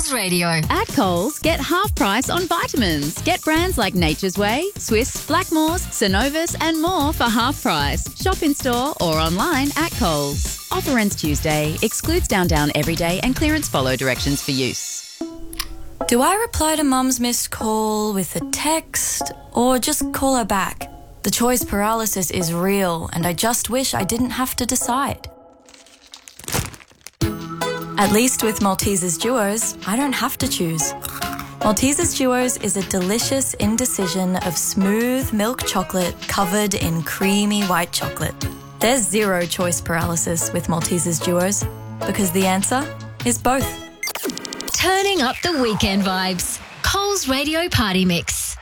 Coles Radio. At Coles, get half price on vitamins. Get brands like Nature's Way, Swiss, Blackmores, Synovus and more for half price. Shop in store or online at Coles. Offer ends Tuesday. Excludes Down Everyday and clearance follow directions for use. Do I reply to Mum's missed call with a text or just call her back? The choice paralysis is real and I just wish I didn't have to decide. At least with Maltesers Duos, I don't have to choose. Maltesers Duos is a delicious indecision of smooth milk chocolate covered in creamy white chocolate. There's zero choice paralysis with Maltesers Duos because the answer is both. Turning up the weekend vibes. Coles Radio Party Mix.